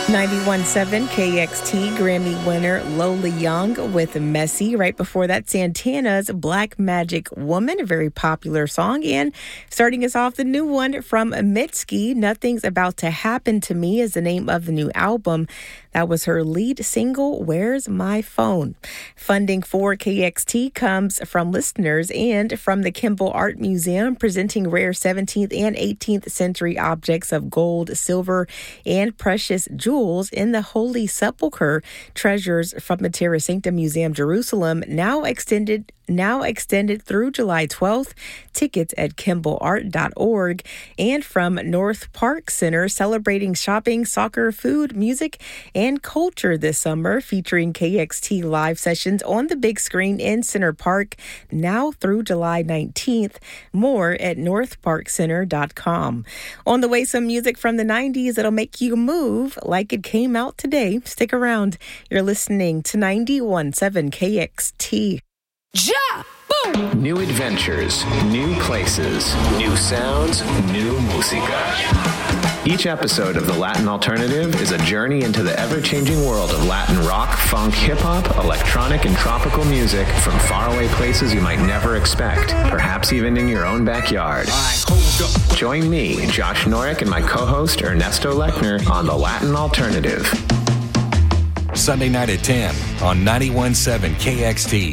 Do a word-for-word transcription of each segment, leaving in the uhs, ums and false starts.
ninety-one point seven K X T Grammy winner Lola Young with Messy. Right before that, Santana's Black Magic Woman, a very popular song. And starting us off, the new one from Mitski, Nothing's About to Happen to Me is the name of the new album. That was her lead single, Where's My Phone? Funding for K X T comes from listeners and from the Kimball Art Museum, presenting rare seventeenth and eighteenth century objects of gold, silver, and precious jewels in the Holy Sepulchre. Treasures from the Terra Sancta Museum, Jerusalem, now extended now extended through July twelfth. Tickets at kimball art dot org. And from North Park Center, celebrating shopping, soccer, food, music, and culture this summer, featuring K X T live sessions on the big screen in Center Park, now through July nineteenth. More at north park center dot com. On the way, some music from the nineties that'll make you move like it came out today. Stick around. You're listening to ninety-one point seven K X T. Ja! Boom! New adventures, new places, new sounds, new música. Each episode of The Latin Alternative is a journey into the ever-changing world of Latin rock, funk, hip-hop, electronic, and tropical music from faraway places you might never expect, perhaps even in your own backyard. Join me, Josh Norek, and my co-host Ernesto Lechner on The Latin Alternative. Sunday night at ten on ninety-one point seven K X T.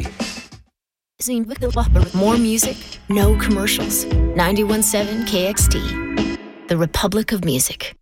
More music, no commercials. ninety-one point seven K X T, the Republic of Music.